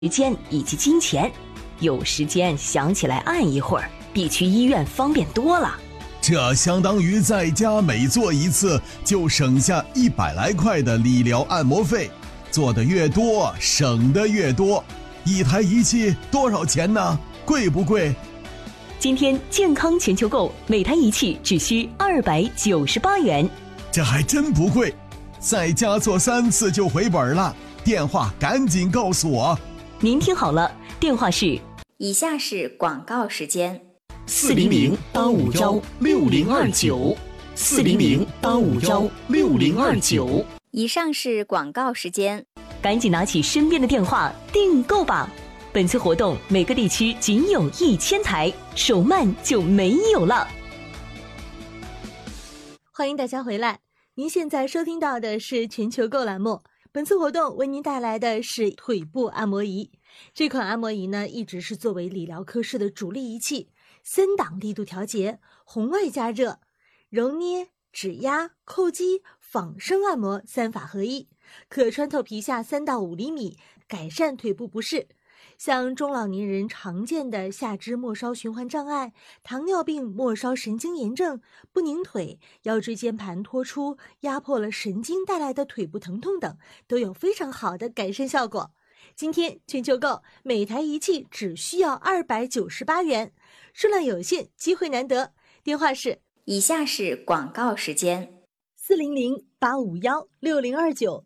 时间以及金钱，有时间想起来按一会儿，比去医院方便多了。 这相当于在家每做一次就省下100来块的理疗按摩费，做的越多省的越多。一台仪器多少钱呢？贵不贵？ 今天健康全球购每台仪器只需298元， 这还真不贵，在家做3次就回本了。电话赶紧告诉我。 您听好了，电话是以下是广告时间 ：400-851-6029 400-851-6029。 以上是广告时间， 赶紧拿起身边的电话订购吧。本次活动每个地区仅有1000台，手慢就没有了。 欢迎大家回来，您现在收听到的是全球购栏目。本次活动为您带来的是腿部按摩仪。这款按摩仪呢，一直是作为理疗科室的主力仪器，3档力度调节、红外加热、揉捏、指压、叩击、仿生按摩3法合一，可穿透皮下3到5厘米，改善腿部不适。像中老年人常见的下肢末梢循环障碍、糖尿病末梢神经炎症、不拧腿、腰椎间盘脱出、压迫了神经带来的腿部疼痛等，都有非常好的改善效果。今天全球购每台仪器只需要298元，数量有限，机会难得。电话是以下是广告时间 ：400-851-6029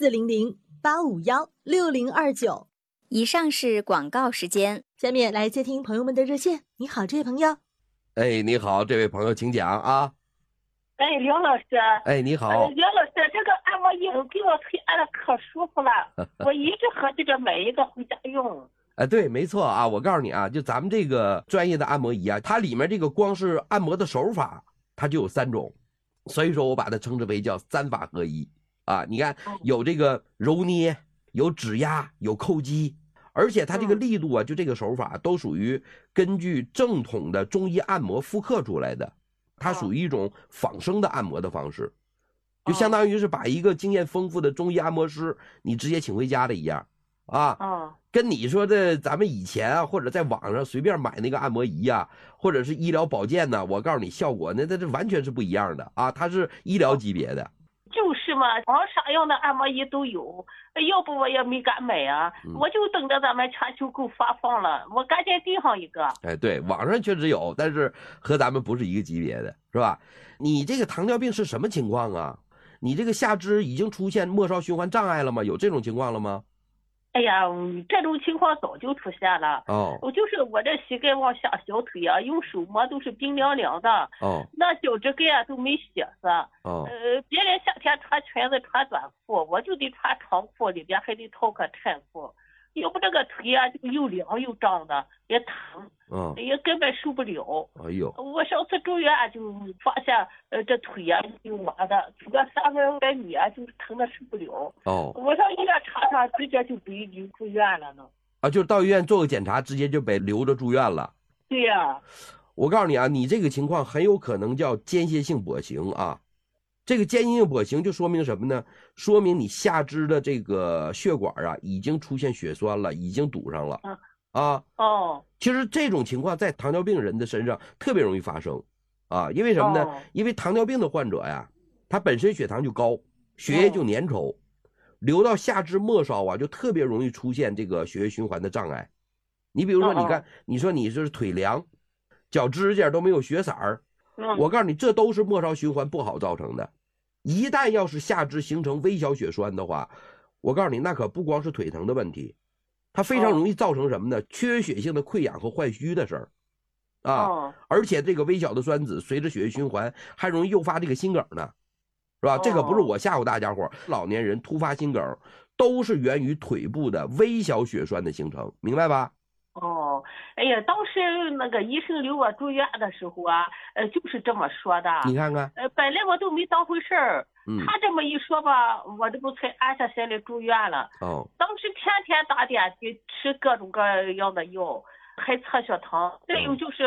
400-851-6029。 以上是广告时间， 下面来接听朋友们的热线。你好，这位朋友。 哎，你好，这位朋友，请讲啊。 哎，刘老师。 哎，你好。 刘老师，这个按摩椅给我腿按的可舒服了，我一直合计着买一个回家用。 哎，对，没错啊。我告诉你啊，就咱们这个专业的按摩仪啊，它里面这个光是按摩的手法，它就有3种，所以说我把它称之为叫3法合一啊。你看，有这个揉捏，有指压，有叩击。而且它这个力度啊，就这个手法都属于根据正统的中医按摩复刻出来的，它属于一种仿生的按摩的方式，就相当于是把一个经验丰富的中医按摩师你直接请回家的一样啊。跟你说的咱们以前啊，或者在网上随便买那个按摩仪啊，或者是医疗保健呢，我告诉你效果那这完全是不一样的啊，它是医疗级别的。 就是嘛，网啥样的按摩仪都有，要不我也没敢买啊，我就等着咱们全球购发放了，我赶紧订上一个。 哎，对，网上确实有，但是和咱们不是一个级别的，是吧？你这个糖尿病是什么情况啊？你这个下肢已经出现末梢循环障碍了吗？有这种情况了吗？ 哎呀，这种情况早就出现了。我就是我这膝盖往下小腿啊，用手摸都是冰凉凉的。那脚趾盖啊都没血色。别人夏天穿裙子穿短裤，我就得穿长裤，里边还得套个衬裤，要不这个腿啊就又凉又胀的，也疼。也根本受不了。哎呦！我上次住院就发现，这腿啊就麻的，走个300米啊，就疼的受不了。我上医院查，直接就被留住院了呢。 啊，就是到医院做个检查，直接就被留着住院了。 对呀。 我告诉你啊，你这个情况很有可能叫间歇性跛行啊。这个间歇性跛行就说明什么呢？说明你下肢的这个血管啊已经出现血栓了，已经堵上了。其实这种情况在糖尿病人的身上特别容易发生啊，因为什么呢？因为糖尿病的患者呀，他本身血糖就高，血液就粘稠，流到下肢末梢啊，就特别容易出现这个血液循环的障碍。你比如说，你看，你说你是腿凉，脚指甲都没有血色儿，我告诉你，这都是末梢循环不好造成的。一旦要是下肢形成微小血栓的话，我告诉你，那可不光是腿疼的问题。它非常容易造成什么呢？缺血性的溃疡和坏疽的事儿，而且这个微小的栓子随着血液循环，还容易诱发这个心梗呢，是吧？这可不是我吓唬大家伙，老年人突发心梗都是源于腿部的微小血栓的形成，明白吧？ 哎呀，当时那个医生留我住院的时候啊，就是这么说的。 你看看， 本来我都没当回事儿，他这么一说吧，我这不才安下心来住院了。当时天天打点滴，吃各种各样的药，还测血糖，再有就是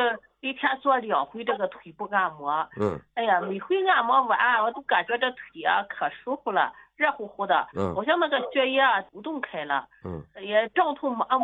一天做2回这个腿部按摩。哎呀，每回按摩完，我都感觉这腿啊可舒服了，热乎乎的，好像那个血液啊流动开了。也胀痛麻